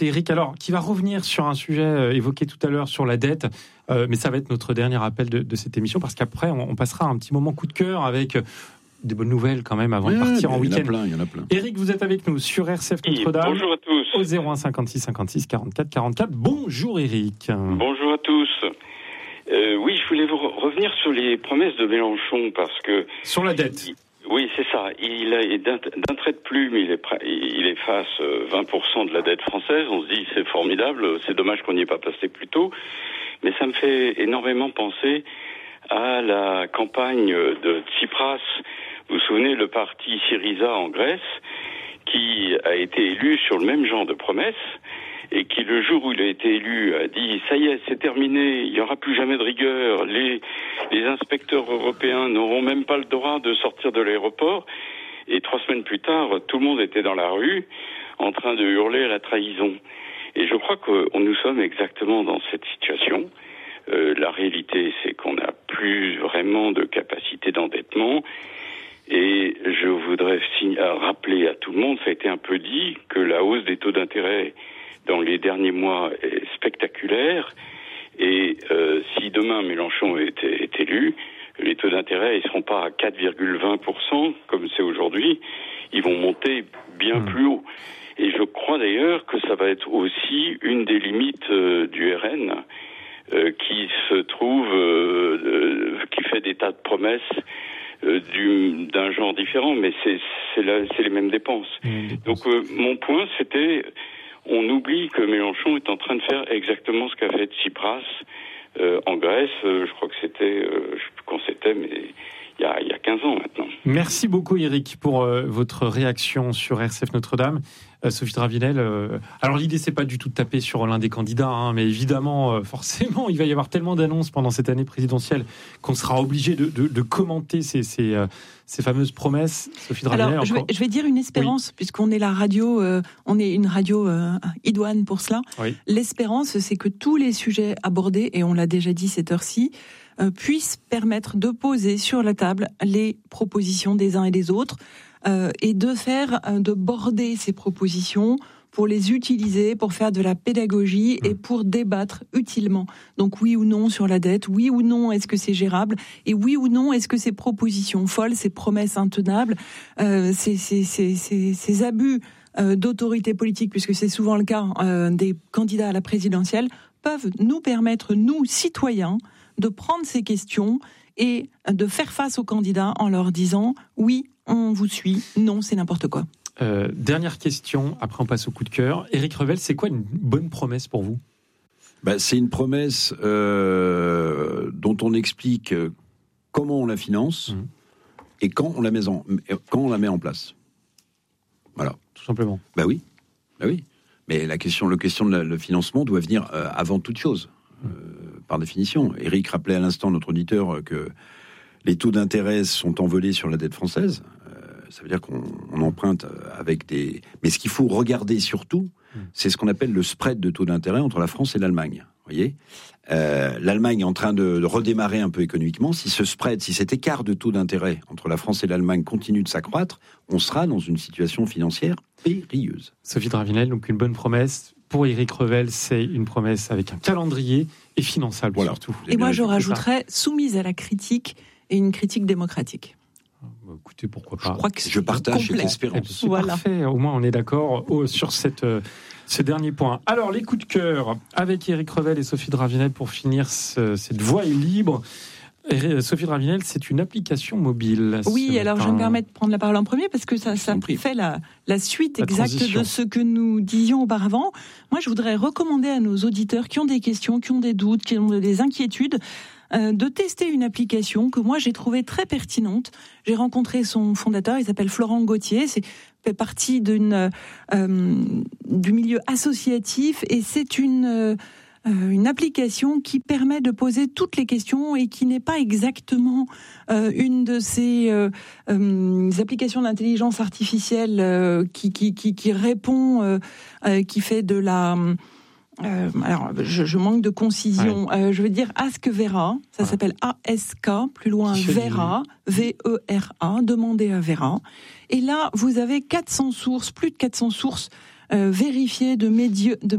Éric, alors, qui va revenir sur un sujet évoqué tout à l'heure sur la dette, mais ça va être notre dernier appel de cette émission, parce qu'après, on passera un petit moment coup de cœur avec des bonnes nouvelles quand même avant de partir en week-end. Il y en a plein. Éric, vous êtes avec nous sur RCF Notre-Dame. Bonjour à tous. Au 01 56 56 44 44. Bonjour Éric. Bonjour à tous. Oui, je voulais vous revenir sur les promesses de Mélenchon, parce que... Sur la dette. Oui, c'est ça. D'un trait de plume, il efface 20% de la dette française. On se dit, c'est formidable, c'est dommage qu'on n'y ait pas passé plus tôt. Mais ça me fait énormément penser à la campagne de Tsipras. Vous vous souvenez, le parti Syriza en Grèce, qui a été élu sur le même genre de promesses, et qui, le jour où il a été élu, a dit « ça y est, c'est terminé, il n'y aura plus jamais de rigueur, les inspecteurs européens n'auront même pas le droit de sortir de l'aéroport ». Et 3 semaines plus tard, tout le monde était dans la rue, en train de hurler à la trahison. Et je crois que nous sommes exactement dans cette situation. La réalité, c'est qu'on n'a plus vraiment de capacité d'endettement. Et je voudrais rappeler à tout le monde, ça a été un peu dit, que la hausse des taux d'intérêt dans les derniers mois est spectaculaire. Et si demain Mélenchon est élu, les taux d'intérêt ils seront pas à 4,20% comme c'est aujourd'hui, ils vont monter bien plus haut. Et je crois d'ailleurs que ça va être aussi une des limites du RN qui se trouve, qui fait des tas de promesses d'un genre différent, mais c'est les mêmes dépenses. Donc mon point c'était, on oublie que Mélenchon est en train de faire exactement ce qu'a fait Tsipras en Grèce. Je crois que c'était, je sais plus quand c'était, mais il y a 15 ans maintenant. Merci beaucoup Éric pour votre réaction sur RCF Notre-Dame. Sophie Dravinel, alors l'idée c'est pas du tout de taper sur l'un des candidats, mais évidemment, forcément, il va y avoir tellement d'annonces pendant cette année présidentielle qu'on sera obligé de commenter ces fameuses promesses. Sophie Dravinel, alors je vais dire une espérance, puisqu'on est la radio, on est une radio idoine pour cela. Oui. L'espérance, c'est que tous les sujets abordés, et on l'a déjà dit cette heure-ci, puissent permettre de poser sur la table les propositions des uns et des autres, et de border ces propositions pour les utiliser, pour faire de la pédagogie et pour débattre utilement. Donc oui ou non sur la dette, oui ou non est-ce que c'est gérable, et oui ou non est-ce que ces propositions folles, ces promesses intenables, ces abus d'autorité politique, puisque c'est souvent le cas des candidats à la présidentielle, peuvent nous permettre, nous, citoyens, de prendre ces questions et de faire face aux candidats en leur disant « oui, on vous suit, non, c'est n'importe quoi ». Dernière question, après on passe au coup de cœur. Éric Revel, c'est quoi une bonne promesse pour vous ? C'est une promesse dont on explique comment on la finance et quand on la met en place. Voilà. Tout simplement. Oui. Mais le question de le financement doit venir avant toute chose. Par définition. Éric rappelait à l'instant, notre auditeur, que les taux d'intérêt sont envolés sur la dette française. Ça veut dire qu'on emprunte avec des... Mais ce qu'il faut regarder surtout, c'est ce qu'on appelle le spread de taux d'intérêt entre la France et l'Allemagne. Vous voyez, l'Allemagne est en train de redémarrer un peu économiquement. Si ce spread, si cet écart de taux d'intérêt entre la France et l'Allemagne continue de s'accroître, on sera dans une situation financière périlleuse. Sophie Dravinel, donc une bonne promesse. Pour Éric Revel, c'est une promesse avec un calendrier et finançable surtout. Et moi, je rajouterais soumise à la critique et une critique démocratique. Écoutez, pourquoi pas. Je partage cette espérance. C'est parfait, au moins on est d'accord sur ce dernier point. Alors, les coups de cœur avec Éric Revel et Sophie Dravinel pour finir cette voie est libre. Sophie Dravinel, c'est une application mobile. Oui, alors je me permets de prendre la parole en premier parce que ça fait la suite exacte de ce que nous disions auparavant. Moi, je voudrais recommander à nos auditeurs qui ont des questions, qui ont des doutes, qui ont des inquiétudes, de tester une application que moi j'ai trouvée très pertinente. J'ai rencontré son fondateur, il s'appelle Florent Gauthier, fait partie du milieu associatif et c'est une application qui permet de poser toutes les questions et qui n'est pas exactement une de ces applications d'intelligence artificielle qui répond, qui fait de la... alors, je manque de concision. Je veux dire Ask Vera, ça s'appelle ASK, plus loin Vera, V-E-R-A, demandez à Vera. Et là, vous avez 400 sources, plus de 400 sources vérifier de